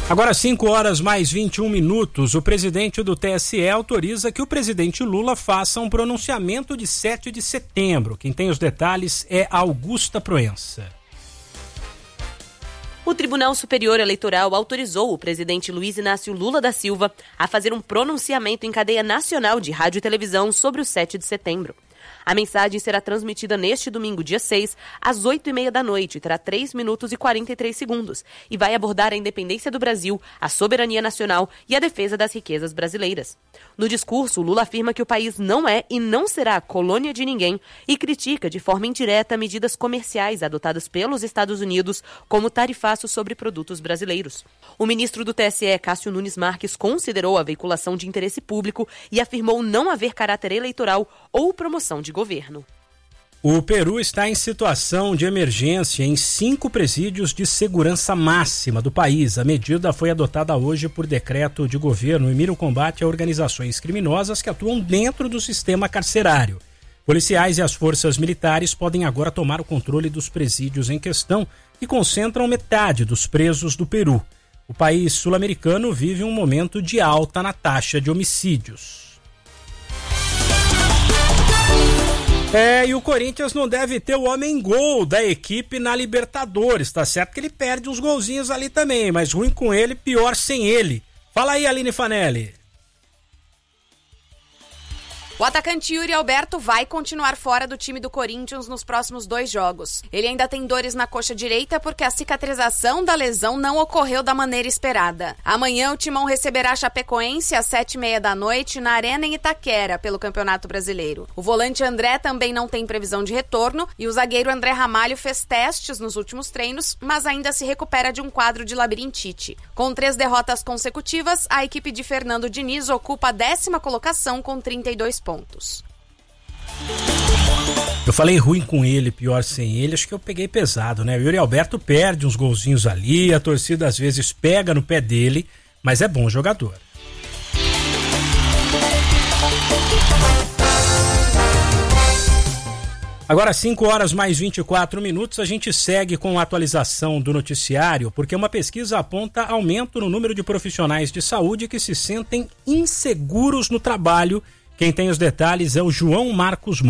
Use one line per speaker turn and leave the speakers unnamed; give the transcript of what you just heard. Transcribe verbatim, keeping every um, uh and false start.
Agora cinco horas mais vinte e um minutos, o presidente do T S E autoriza que o presidente Lula faça um pronunciamento de sete de setembro. Quem tem os detalhes é Augusta Proença.
O Tribunal Superior Eleitoral autorizou o presidente Luiz Inácio Lula da Silva a fazer um pronunciamento em cadeia nacional de rádio e televisão sobre o sete de setembro. A mensagem será transmitida neste domingo, dia seis, às oito e meia da noite, terá três minutos e quarenta e três segundos e vai abordar a independência do Brasil, a soberania nacional e a defesa das riquezas brasileiras. No discurso, Lula afirma que o país não é e não será colônia de ninguém e critica de forma indireta medidas comerciais adotadas pelos Estados Unidos, como tarifaço sobre produtos brasileiros. O ministro do T S E, Cássio Nunes Marques, considerou a veiculação de interesse público e afirmou não haver caráter eleitoral ou promoção de governo.
O Peru está em situação de emergência em cinco presídios de segurança máxima do país. A medida foi adotada hoje por decreto de governo e mira o combate a organizações criminosas que atuam dentro do sistema carcerário. Policiais e as forças militares podem agora tomar o controle dos presídios em questão, que concentram metade dos presos do Peru. O país sul-americano vive um momento de alta na taxa de homicídios. É, e o Corinthians não deve ter o homem-gol da equipe na Libertadores. Tá certo que ele perde uns golzinhos ali também, mas ruim com ele, pior sem ele. Fala aí, Aline Fanelli.
O atacante Yuri Alberto vai continuar fora do time do Corinthians nos próximos dois jogos. Ele ainda tem dores na coxa direita porque a cicatrização da lesão não ocorreu da maneira esperada. Amanhã o Timão receberá a Chapecoense às sete e meia da noite na Arena em Itaquera pelo Campeonato Brasileiro. O volante André também não tem previsão de retorno e o zagueiro André Ramalho fez testes nos últimos treinos, mas ainda se recupera de um quadro de labirintite. Com três derrotas consecutivas, a equipe de Fernando Diniz ocupa a décima colocação com trinta e dois pontos.
Eu falei ruim com ele, pior sem ele, acho que eu peguei pesado, né? O Yuri Alberto perde uns golzinhos ali, a torcida às vezes pega no pé dele, mas é bom jogador. Agora cinco horas mais vinte e quatro minutos, a gente segue com a atualização do noticiário, porque uma pesquisa aponta aumento no número de profissionais de saúde que se sentem inseguros no trabalho. Quem tem os detalhes é o João Marcos